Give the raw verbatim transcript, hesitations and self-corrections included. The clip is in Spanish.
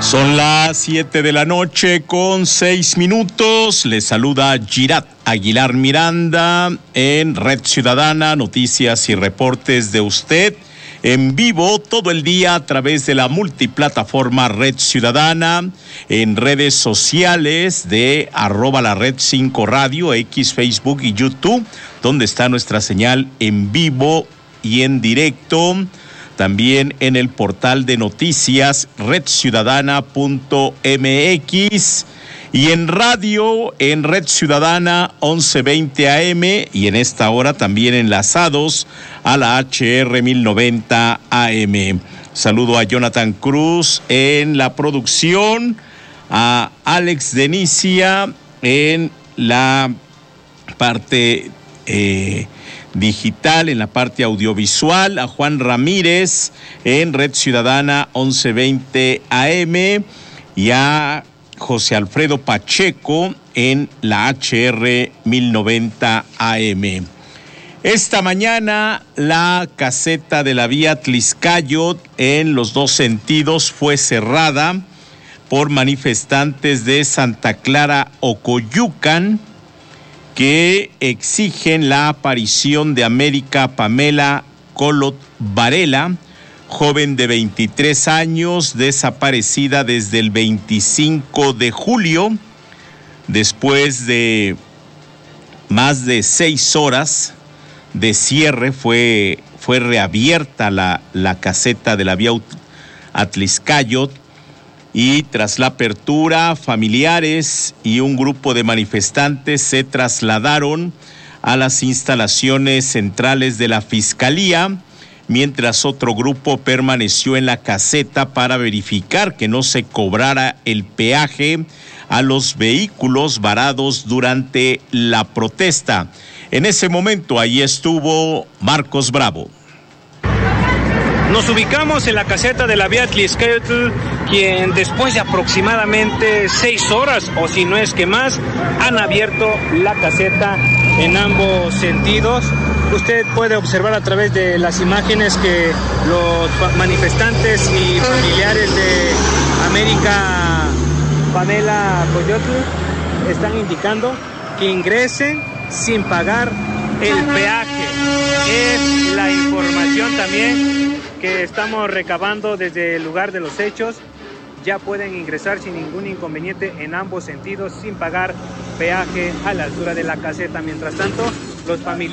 Son las siete de la noche con seis minutos. Les saluda Girat Aguilar Miranda en Red Ciudadana, noticias y reportes de usted en vivo todo el día a través de la multiplataforma Red Ciudadana, en redes sociales de arroba la Red cinco Radio, X, Facebook y YouTube, donde está nuestra señal en vivo y en directo. También en el portal de noticias red ciudadana punto m x y en radio en Red Ciudadana once veinte A M y en esta hora también enlazados a la H R mil noventa A M. Saludo a Jonathan Cruz en la producción, a Alex Denicia en la parte eh, digital, en la parte audiovisual, a Juan Ramírez en Red Ciudadana once veinte A M y a José Alfredo Pacheco en la H R mil noventa A M. Esta mañana la caseta de la vía Tliscayot en los dos sentidos fue cerrada por manifestantes de Santa Clara Ocoyucan que exigen la aparición de América Pamela Colot Varela, joven de veintitrés años, desaparecida desde el veinticinco de julio, después de más de seis horas de cierre. Fue, fue reabierta la, la caseta de la vía Tliscayot. Y tras la apertura, familiares y un grupo de manifestantes se trasladaron a las instalaciones centrales de la Fiscalía, mientras otro grupo permaneció en la caseta para verificar que no se cobrara el peaje a los vehículos varados durante la protesta. En ese momento, ahí estuvo Marcos Bravo. Nos ubicamos en la caseta de la vía Tliscayot, quien después de aproximadamente seis horas, o si no es que más, han abierto la caseta en ambos sentidos. Usted puede observar a través de las imágenes que los manifestantes y familiares de América Pamela Coyotl están indicando que ingresen sin pagar el peaje. Es la información también que estamos recabando desde el lugar de los hechos. Ya pueden ingresar sin ningún inconveniente en ambos sentidos sin pagar peaje a la altura de la caseta. Mientras tanto, los familiares